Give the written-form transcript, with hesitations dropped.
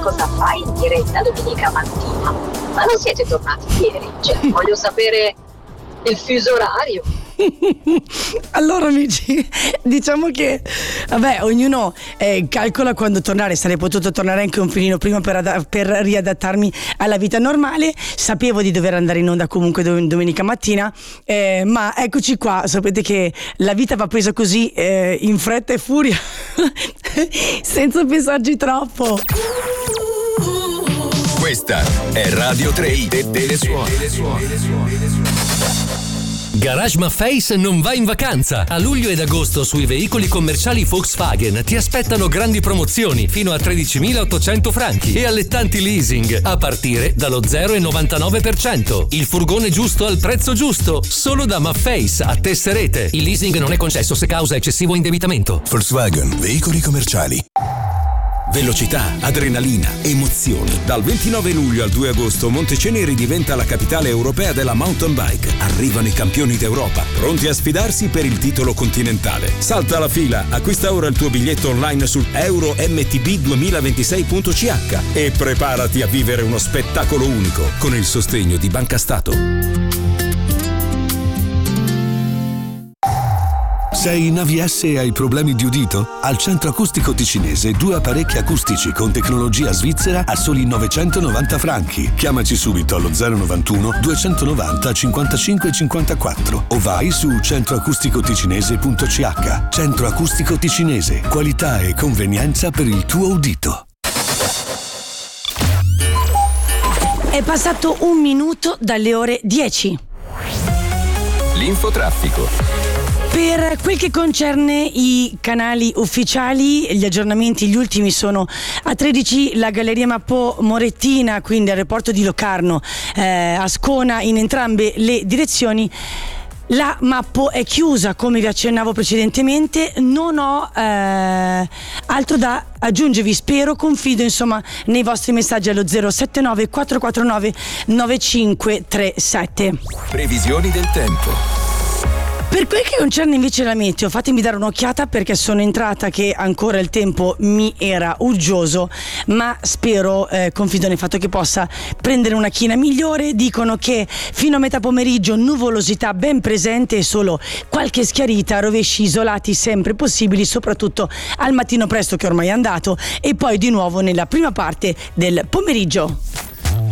cosa fai in diretta domenica mattina? Ma non siete tornati ieri? Cioè, voglio sapere il fuso orario. Allora amici, diciamo che vabbè, ognuno calcola quando tornare. Sarei potuto tornare anche un filino prima per riadattarmi alla vita normale. Sapevo di dover andare in onda comunque domenica mattina, ma eccoci qua. Sapete che la vita va presa così, in fretta e furia, senza pensarci troppo. Questa è Radio 3 delle suore. Garage Maffei non va in vacanza. A luglio ed agosto sui veicoli commerciali Volkswagen ti aspettano grandi promozioni fino a 13.800 franchi e allettanti leasing a partire dallo 0,99%. Il furgone giusto al prezzo giusto, solo da Maffei a Tesserete. Il leasing non è concesso se causa eccessivo indebitamento. Volkswagen, veicoli commerciali. Velocità, adrenalina, emozioni. Dal 29 luglio al 2 agosto Monteceneri diventa la capitale europea della mountain bike. Arrivano i campioni d'Europa, pronti a sfidarsi per il titolo continentale. Salta la fila, acquista ora il tuo biglietto online su euromtb2026.ch e preparati a vivere uno spettacolo unico con il sostegno di Banca Stato. Sei in AVS e hai problemi di udito? Al Centro Acustico Ticinese 2 apparecchi acustici con tecnologia svizzera a soli 990 franchi. Chiamaci subito allo 091 290 55 54 o vai su centroacusticoticinese.ch. Centro Acustico Ticinese, qualità e convenienza per il tuo udito. È passato 1 minuto dalle ore 10. L'infotraffico. Per quel che concerne i canali ufficiali, gli aggiornamenti, gli ultimi sono a 13 la Galleria Mappo Morettina, quindi all'aeroporto di Locarno, Ascona, in entrambe le direzioni. La Mappo è chiusa, come vi accennavo precedentemente. Non ho altro da aggiungervi, confido insomma nei vostri messaggi allo 079 449 9537. Previsioni del tempo. Per quel che concerne invece la meteo, fatemi dare un'occhiata perché sono entrata che ancora il tempo mi era uggioso, ma spero, confido nel fatto che possa prendere una china migliore. Dicono che fino a metà pomeriggio nuvolosità ben presente e solo qualche schiarita, rovesci isolati sempre possibili, soprattutto al mattino presto che ormai è andato, e poi di nuovo nella prima parte del pomeriggio.